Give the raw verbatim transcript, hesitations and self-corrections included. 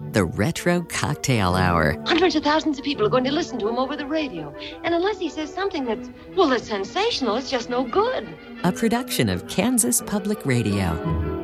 the Retro Cocktail Hour. Hundreds of thousands of people are going to listen to him over the radio. And unless he says something that's, well, that's sensational, it's just no good. A production of Kansas Public Radio.